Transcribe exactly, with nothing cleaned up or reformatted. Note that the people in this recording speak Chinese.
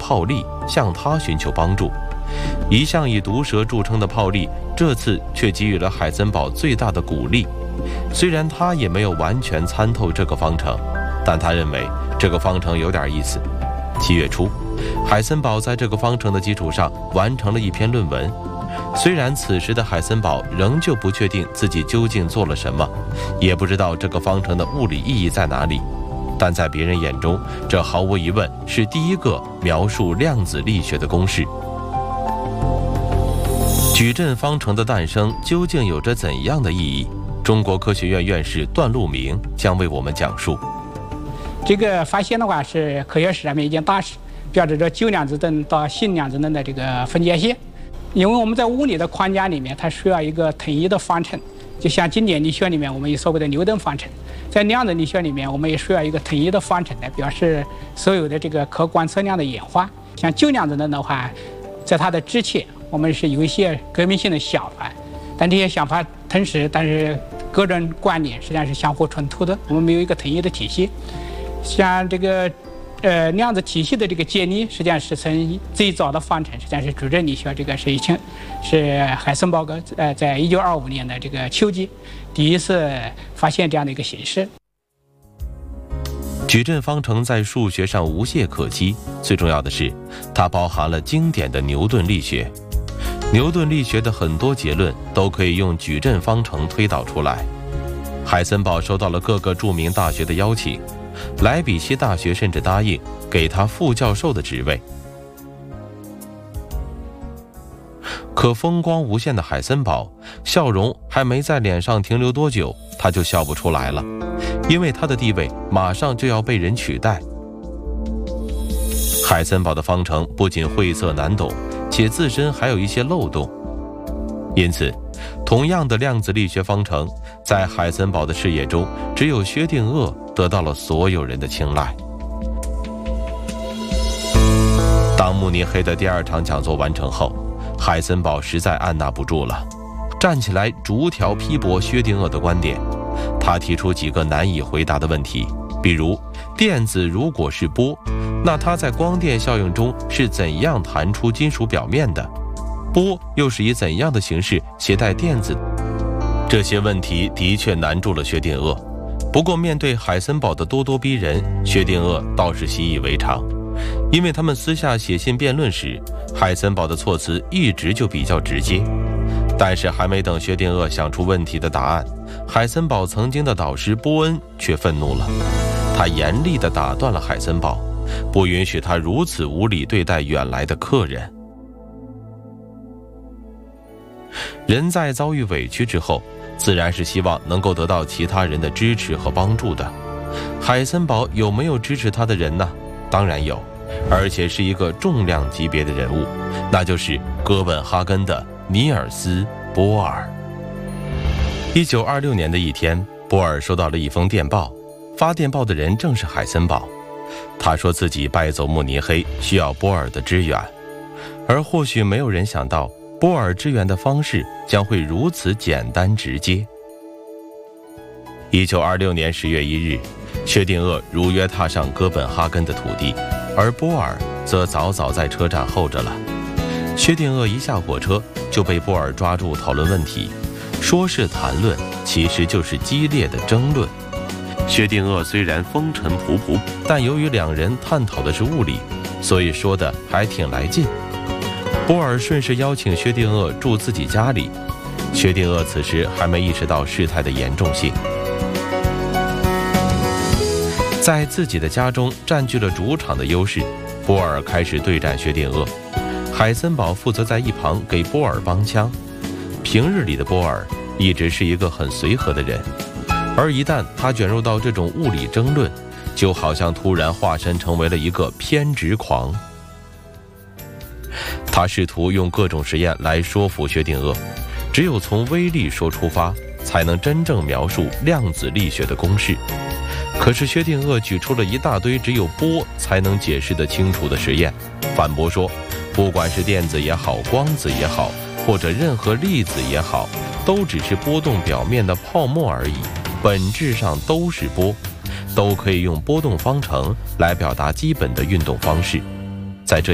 泡利向他寻求帮助。一向以毒舌著称的泡利，这次却给予了海森堡最大的鼓励。虽然他也没有完全参透这个方程，但他认为这个方程有点意思。七月初，海森堡在这个方程的基础上完成了一篇论文。虽然此时的海森堡仍旧不确定自己究竟做了什么，也不知道这个方程的物理意义在哪里，但在别人眼中，这毫无疑问是第一个描述量子力学的公式。矩阵方程的诞生究竟有着怎样的意义？中国科学院院士段路明将为我们讲述。 这个发现的话是科学史上面一件大事，标志着旧量子灯到新量子灯的这个分界线。因为我们在物理的框架里面，它需要一个统一的方程，就像经典力学里面我们有所谓的牛顿方程，在量子力学里面我们也需要一个统一的方程来表示所有的这个可观测量的演化。像旧量子灯的话，在它的之前我们是有一些革命性的想法，但这些想法同时但是各种观点实际上是相互冲突的，我们没有一个统一的体系。像这个呃量子体系的这个建立，实际上是从最早的方程实际上是矩阵力学，这个是一清是海森堡格呃在一九二五年的这个秋季第一次发现这样的一个形式。 矩阵方程在数学上无懈可击，最重要的是它包含了经典的牛顿力学。牛顿力学的很多结论都可以用矩阵方程推导出来。海森堡收到了各个著名大学的邀请，莱比锡大学甚至答应给他副教授的职位。可风光无限的海森堡，笑容还没在脸上停留多久，他就笑不出来了，因为他的地位马上就要被人取代。海森堡的方程不仅晦涩难懂，且自身还有一些漏洞，因此同样的量子力学方程，在海森堡的视野中，只有薛定谔得到了所有人的青睐。当慕尼黑的第二场讲座完成后，海森堡实在按捺不住了，站起来逐条批驳薛定谔的观点。他提出几个难以回答的问题，比如电子如果是波，那它在光电效应中是怎样弹出金属表面的？波又是以怎样的形式携带电子？这些问题的确难住了薛定谔。不过面对海森堡的咄咄逼人，薛定谔倒是习以为常，因为他们私下写信辩论时，海森堡的措辞一直就比较直接。但是还没等薛定谔想出问题的答案，海森堡曾经的导师波恩却愤怒了，他严厉地打断了海森堡，不允许他如此无理对待远来的客人。人在遭遇委屈之后，自然是希望能够得到其他人的支持和帮助的。海森堡有没有支持他的人呢？当然有，而且是一个重量级别的人物，那就是哥本哈根的尼尔斯·波尔。一九二六年的一天，波尔收到了一封电报，发电报的人正是海森堡。他说自己败走慕尼黑，需要波尔的支援，而或许没有人想到，波尔支援的方式将会如此简单直接。一九二六年十月一日，薛定谔如约踏上哥本哈根的土地，而波尔则早早在车站候着了。薛定谔一下火车就被波尔抓住讨论问题，说是谈论，其实就是激烈的争论。薛定谔虽然风尘仆仆，但由于两人探讨的是物理，所以说的还挺来劲。波尔顺势邀请薛定谔住自己家里，薛定谔此时还没意识到事态的严重性，在自己的家中占据了主场的优势，波尔开始对战薛定谔。海森堡负责在一旁给波尔帮腔。平日里的波尔一直是一个很随和的人，而一旦他卷入到这种物理争论，就好像突然化身成为了一个偏执狂。他试图用各种实验来说服薛定谔，只有从微粒说出发，才能真正描述量子力学的公式。可是薛定谔举出了一大堆只有波才能解释得清楚的实验，反驳说，不管是电子也好，光子也好，或者任何粒子也好，都只是波动表面的泡沫而已，本质上都是波，都可以用波动方程来表达基本的运动方式。在这